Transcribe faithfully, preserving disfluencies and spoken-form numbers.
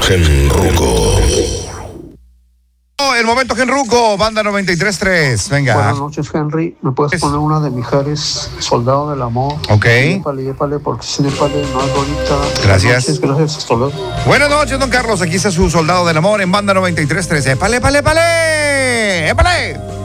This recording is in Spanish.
Genruco. El momento Genruco, banda noventa y tres punto tres, venga. Buenas noches, Henry. ¿Me puedes Es... poner una de Mijares, Soldado del Amor? Ok. Épale, épale, porque sin épale no es bonita. Gracias. Buenas noches, gracias, hasta luego. Buenas noches, don Carlos. Aquí está su Soldado del Amor en banda noventa y tres punto tres. Épale, épale, épale. Épale.